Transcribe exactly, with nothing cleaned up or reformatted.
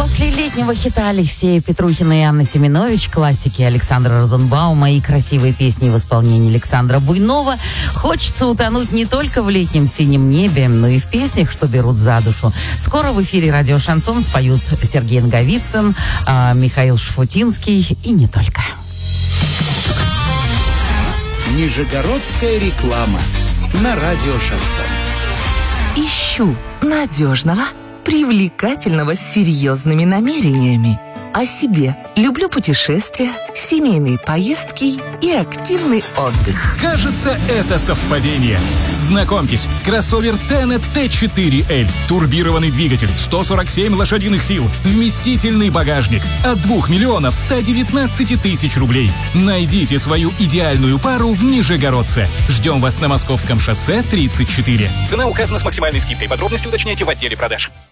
После летнего хита Алексея Петрухина и Анны Семенович, классики Александра Розенбаума и красивые песни в исполнении Александра Буйнова хочется утонуть не только в летнем синем небе, но и в песнях, что берут за душу. Скоро в эфире радио «Шансон» споют Сергей Наговицын, Михаил Шафутинский и не только. Нижегородская реклама на радио «Шансон». Ищу надежного, привлекательного, с серьезными намерениями. О себе. Люблю путешествия, семейные поездки и активный отдых. Кажется, это совпадение. Знакомьтесь, кроссовер Тенет Т четыре Л. Турбированный двигатель, сто сорок семь лошадиных сил, вместительный багажник. От двух миллионов ста девятнадцати тысяч рублей. Найдите свою идеальную пару в Нижегородце. Ждем вас на Московском шоссе тридцать четыре. Цена указана с максимальной скидкой. Подробности уточняйте в отделе продаж.